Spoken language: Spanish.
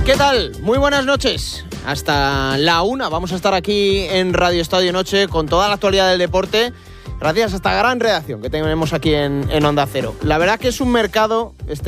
¿Qué tal? Muy buenas noches. Hasta la 1 vamos a estar aquí en Radio Estadio Noche con toda la actualidad del deporte, gracias a esta gran redacción que tenemos aquí en Onda Cero. La verdad que es un mercado